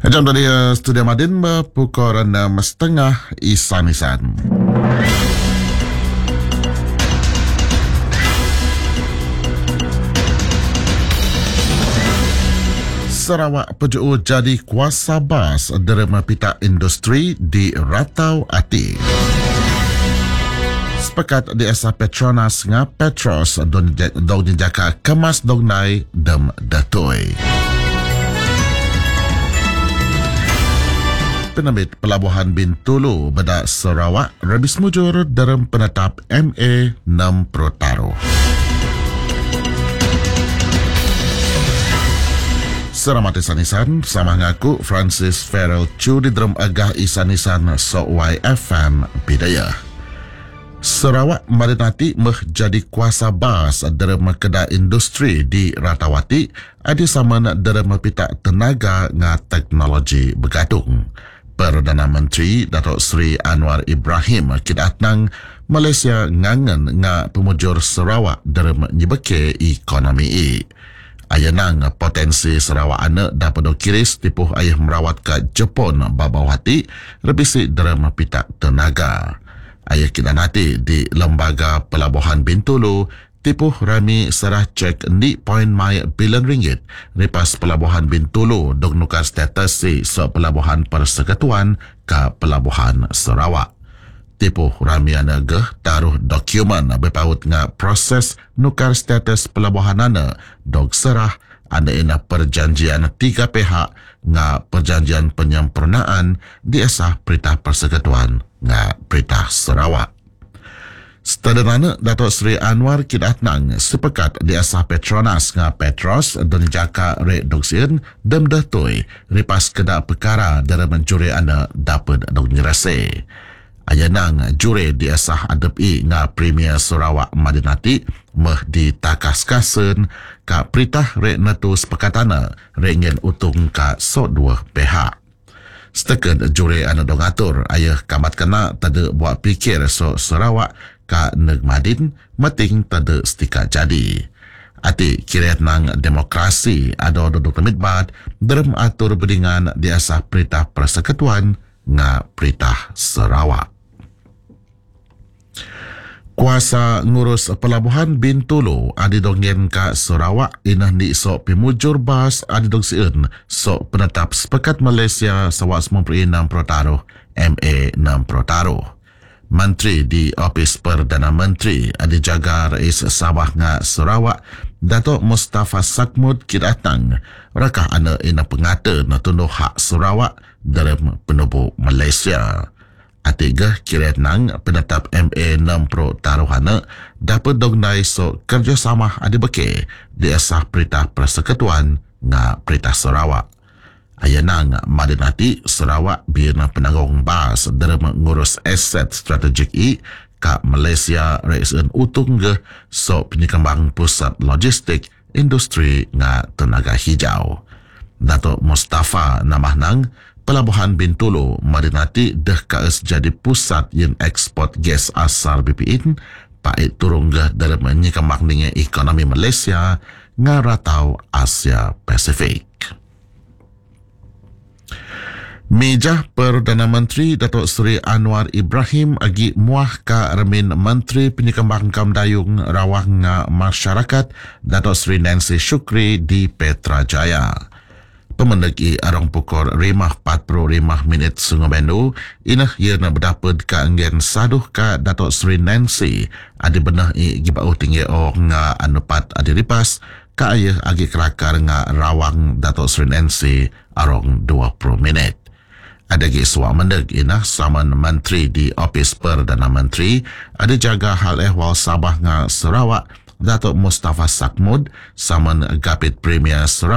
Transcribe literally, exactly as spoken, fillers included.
Jam dari uh, Studio Madin pukul enam setengah isan-isan. Sarawak Peju jadi kuasa bas derma pita industri di Ratau Ati. Sepakat di asa Petronas nga Petros dong jaka kemas dong nai dem datoi. Penamit Pelabuhan Bintulu beda Sarawak rebis mujur dalam penetap M A enam Protaro. Selamat isanisan, sama ngaku Francis Farrell Chu di dalam agah isanisan so Y F M Bidaya. Sarawak Madinati meh jadi kuasa bas dalam kedai industri di Ratawati adi sama dalam pita tenaga nga teknologi bergadung. Perdana Menteri Datuk Seri Anwar Ibrahim kidatnang Malaysia ngangen nga pemujur Sarawak dalam nyebeke ekonomi i. Ayanang potensi Sarawak anak dapat kiris tipuh ayah merawat ke Jepun babawati rebisi dalam pita tenaga. Ayah kita nanti di Lembaga Pelabuhan Bintulu tipuh rami serah cek ni poin mai bilion ringgit ripas Pelabuhan Bintulu dong nukar status si so Pelabuhan Persekutuan ke Pelabuhan Sarawak. Tipuh rami ana geh taruh dokumen berpaut nga proses nukar status pelabuhan ana dog serah ana ina perjanjian tiga pihak nga perjanjian penyempurnaan di asah Perintah Persekutuan nga Perintah Sarawak. Sederhana Datuk Seri Anwar kidatnang sepekat di asah Petronas nga Petros dan jaka re doksien dem datoi ripas keda perkara dalam mencuri ana dapat dong nyerase. Ayanang jure di asah adep i nga Premier Sarawak Madinati meh ditakaskasen ka Perintah re natu sepakatana re ngin utung ka so dua pihak. Setakat jure ana dong atur ayah kamat kena tada buat pikir so Sarawak ka neg Madin meting tada setika jadi. Ati kiret nang demokrasi ada duduk temitbat derem atur berdingan di asah Perintah Persekutuan nga Perintah Sarawak. Kuasa ngurus Pelabuhan Bintulu adi donggen ka Sarawak inah ni sok pimujur bas adi dong sien sok penetap sepakat Malaysia sawak sembilan puluh enam Protaro M A enam Protaro. Menteri di Ofis Perdana Menteri adi jaga Rais Sabah nga Sarawak Datuk Mustafa Sakmud kidatang rakah ana ina pengata na tunduh hak Sarawak dalam penubuh Malaysia. Atiga kiret nang penetap M A enam Pro taruhana dapat dongnai so kerjasama adi beke di asah Perintah Persekutuan nga Perintah Sarawak. Ayanang Madinati Sarawak biarna penanggung bas dalam ngurus aset strategik i ka Malaysia reisen utung ge so penyekembang pusat logistik industri nga tenaga hijau. Datuk Mustafa namah nang Pelabuhan Bintulu Madinati dah kaes jadi pusat yang ekspor gas asal B P I N paik turun gah dalam menyekembang dengan ekonomi Malaysia ngaratau Asia Pasifik. Meja Perdana Menteri Datuk Seri Anwar Ibrahim agi muah ka remin Menteri Penyekembang Kamdayung Rawang Masyarakat Datuk Seri Nancy Shukri di Petrajaya. Pemendaki arang pukul rimah empat puluh lima minit Sungai Bendu, inah ia nak berdapat ka anggen saduh ka Datuk Seri Nancy adi benah i gibau tinggi o nga anupat adi ripas ka ayah agi kelakar nga rawang Datuk Seri Nancy arang dua puluh minit. Ada gi suak mendek inah saman Menteri di Ofis Perdana Menteri ada jaga hal ehwal Sabah nga Sarawak Datuk Mustafa Sakmud saman Gapit Premier Sarawak